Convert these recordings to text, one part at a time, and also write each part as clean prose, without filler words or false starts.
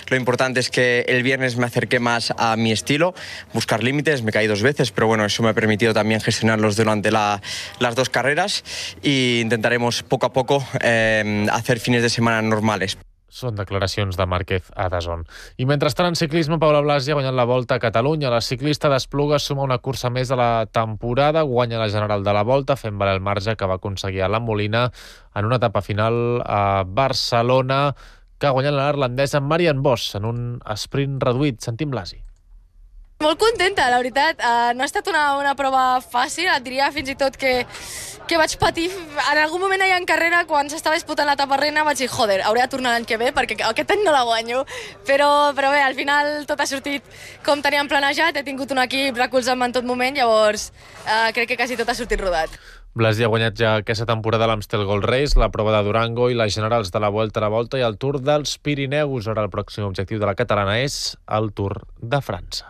Lo importante es que el viernes me acerqué más a mi estilo, buscar límites, me caí 2 veces, pero bueno, eso me ha permitido también gestionarlos durante las 2 carreras e intentaremos poco a poco hacer fines de semana normales. Són declaracions de Márquez a DAZN. I mentrestant, en ciclisme, Paula Blasi ha guanyat la Volta a Catalunya. La ciclista d'Espluga suma una cursa més de la temporada, guanya la general de la Volta, fent valer el marge que va aconseguir a la Molina en una etapa final a Barcelona, que ha guanyat la neerlandesa Marianne Vos en un sprint reduït. Sentim Blasi. Molt contenta, la veritat. No ha estat una prova fàcil, et diria fins i tot que vaig patir. En algun moment allà en carrera, quan s'estava disputant l'etapa reina, vaig dir, joder, hauré de tornar l'any que ve perquè aquest any no la guanyo. Però bé, al final tot ha sortit com teníem planejat, he tingut un equip recolzant-me en tot moment, llavors crec que quasi tot ha sortit rodat. Blasi ha guanyat ja aquesta temporada l'Amstel Gold Race, la prova de Durango i les generals de la Vuelta a la Volta i el Tour dels Pirineus. Ara el pròxim objectiu de la catalana és el Tour de França.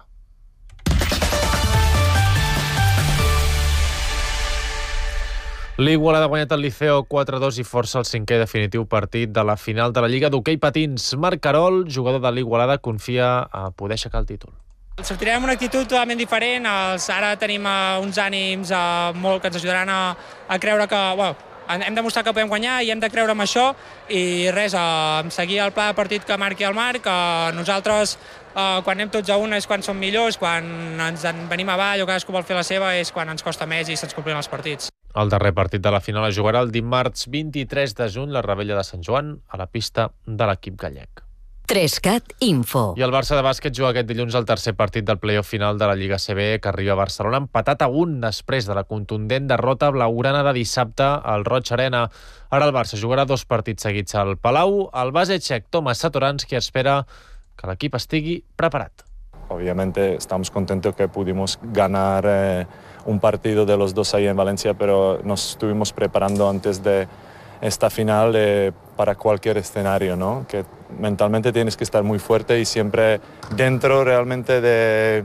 L'Igualada ha guanyat el Liceo 4-2 i força el 5è definitiu partit de la final de la Lliga d'Hoquei Patins. Marc Carol, jugador de l'Igualada, confia a poder aixecar el títol. Sortirem amb una actitud totalment diferent. Ara tenim uns ànims molt que ens ajudaran a creure que hem demostrat que podem guanyar i hem de creure en això i res, seguir el pla de partit que marqui el Marc. Nosaltres quan anem tots a una és quan som millors, quan ens en venim avall o cadascú vol fer la seva és quan ens costa més i se'ns compliren els partits. El darrer partit de la final es jugarà el dimarts 23 de juny, la Rebella de Sant Joan, a la pista de l'equip gallec. 3CAT Info. I el Barça de bàsquet juga aquest dilluns el tercer partit del play-off final de la Lliga CB, que arriba a Barcelona empatat a 1 després de la contundent derrota blaugrana de dissabte al Roig Arena. Ara el Barça jugarà 2 partits seguits al Palau. El base txec Tomas Satoranski espera que l'equip estigui preparat. Obviamente estamos contentos que pudimos ganar un partido de los 2 ahí en Valencia, pero nos estuvimos preparando antes de esta final para cualquier escenario, ¿no? Que mentalmente tienes que estar muy fuerte y siempre dentro realmente de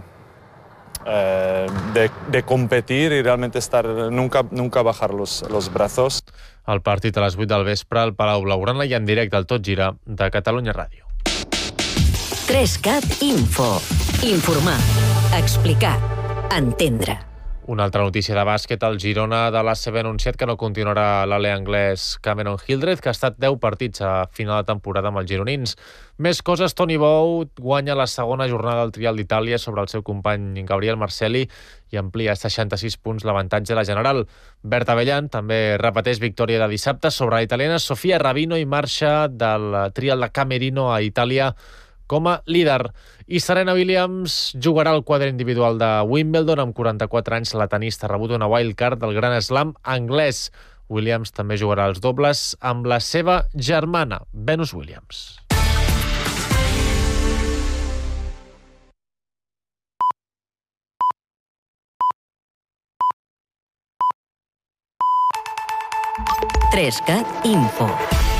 competir y realmente estar nunca bajar los brazos. El partit a les 8 del vespre al Palau Blaugrana i en directe al Tot Gira de Catalunya Ràdio. 3CAT Info. Informar, explicar, entendre. Una altra notícia de bàsquet, el Girona de l'ACB ha anunciat que no continuarà l'ale anglès Cameron Hildreth, que ha estat 10 partits a final de temporada amb els gironins. Més coses, Toni Bou guanya la segona jornada del Trial d'Itàlia sobre el seu company Gabriel Marcelli i amplia a 66 punts l'avantatge de la general. Berta Bellan també repeteix victòria de dissabte sobre la italiana Sofia Rabino i marxa del Trial de Camerino a Itàlia com a líder. I Serena Williams jugarà el quadre individual de Wimbledon. Amb 44 anys, la tenista ha rebut una wildcard del Gran Slam anglès. Williams també jugarà els dobles amb la seva germana, Venus Williams. Trescat Info.